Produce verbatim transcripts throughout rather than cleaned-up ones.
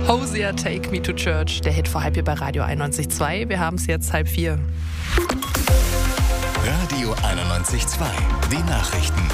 Hosier, Take Me to Church, der Hit vor halb hier bei Radio einundneunzig Komma zwei. Wir haben es jetzt halb vier. Radio einundneunzig Komma zwei, die Nachrichten.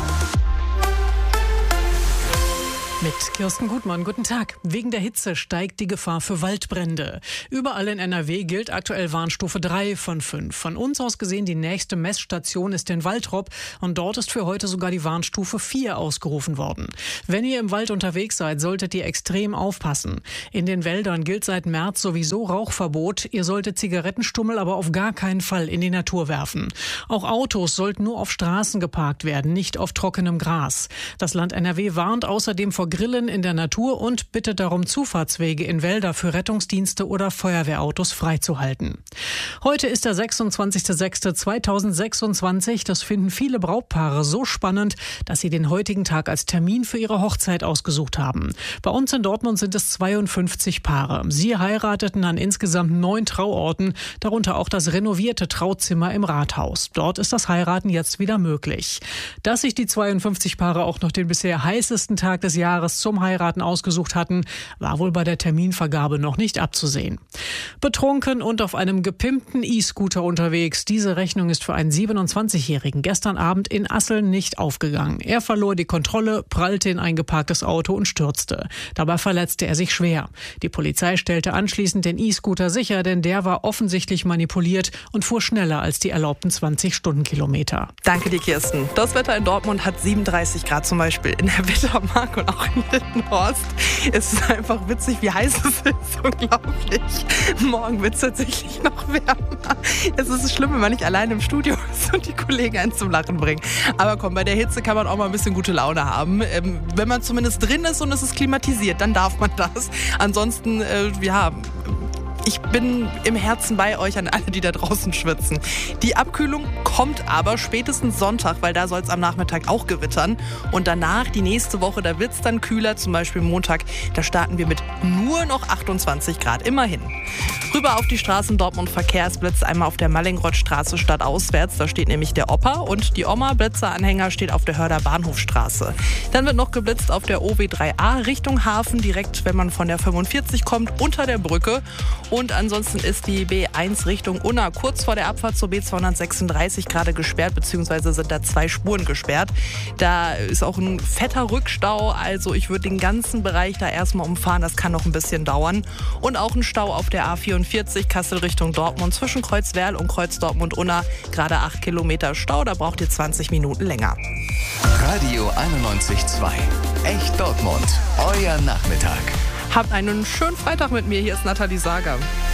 Mit Kirsten Gutmann, guten Tag. Wegen der Hitze steigt die Gefahr für Waldbrände. Überall in N R W gilt aktuell Warnstufe drei von fünf. Von uns aus gesehen, die nächste Messstation ist in Waltrop und dort ist für heute sogar die Warnstufe vier ausgerufen worden. Wenn ihr im Wald unterwegs seid, solltet ihr extrem aufpassen. In den Wäldern gilt seit März sowieso Rauchverbot. Ihr solltet Zigarettenstummel aber auf gar keinen Fall in die Natur werfen. Auch Autos sollten nur auf Straßen geparkt werden, nicht auf trockenem Gras. Das Land N R W warnt außerdem vor Grillen in der Natur und bittet darum, Zufahrtswege in Wälder für Rettungsdienste oder Feuerwehrautos freizuhalten. Heute ist der sechsundzwanzigster sechster zweitausendsechsundzwanzig. Das finden viele Brautpaare so spannend, dass sie den heutigen Tag als Termin für ihre Hochzeit ausgesucht haben. Bei uns in Dortmund sind es zweiundfünfzig Paare. Sie heirateten an insgesamt neun Trauorten, darunter auch das renovierte Trauzimmer im Rathaus. Dort ist das Heiraten jetzt wieder möglich. Dass sich die zweiundfünfzig Paare auch noch den bisher heißesten Tag des Jahres zum Heiraten ausgesucht hatten, war wohl bei der Terminvergabe noch nicht abzusehen. Betrunken und auf einem gepimpten E-Scooter unterwegs. Diese Rechnung ist für einen siebenundzwanzigjährigen gestern Abend in Asseln nicht aufgegangen. Er verlor die Kontrolle, prallte in ein geparktes Auto und stürzte. Dabei verletzte er sich schwer. Die Polizei stellte anschließend den E-Scooter sicher, denn der war offensichtlich manipuliert und fuhr schneller als die erlaubten zwanzig Stundenkilometer. Danke dir, Kirsten. Das Wetter in Dortmund hat siebenunddreißig Grad zum Beispiel in der Wittermark und auch in Littenhorst. Es ist einfach witzig, wie heiß es ist. Unglaublich. Morgen wird es tatsächlich noch wärmer. Es ist schlimm, wenn man nicht alleine im Studio ist und die Kollegen einen zum Lachen bringen. Aber komm, bei der Hitze kann man auch mal ein bisschen gute Laune haben. Ähm, wenn man zumindest drin ist und es ist klimatisiert, dann darf man das. Ansonsten, äh, ja... Ich bin im Herzen bei euch an alle, die da draußen schwitzen. Die Abkühlung kommt aber spätestens Sonntag, weil da soll es am Nachmittag auch gewittern. Und danach, die nächste Woche, da wird es dann kühler, zum Beispiel Montag, da starten wir mit nur noch achtundzwanzig Grad, immerhin. Rüber auf die Straßen Dortmund Verkehrsblitz, einmal auf der Mallingrothstraße stadtauswärts, da steht nämlich der Opa und die Oma Blitzeranhänger steht auf der Hörder Bahnhofstraße. Dann wird noch geblitzt auf der O W drei A Richtung Hafen, direkt wenn man von der fünfundvierzig kommt, unter der Brücke. Und ansonsten ist die B eins Richtung Unna kurz vor der Abfahrt zur B zweihundertsechsunddreißig gerade gesperrt, beziehungsweise sind da zwei Spuren gesperrt. Da ist auch ein fetter Rückstau, also ich würde den ganzen Bereich da erstmal umfahren, das kann noch ein bisschen dauern. Und auch ein Stau auf der A vierundvierzig Kassel Richtung Dortmund zwischen Kreuzwerl und Kreuz Dortmund-Unna, gerade acht Kilometer Stau, da braucht ihr zwanzig Minuten länger. Radio einundneunzig Komma zwei, echt Dortmund, euer Nachmittag. Habt einen schönen Freitag mit mir, hier ist Nathalie Sager.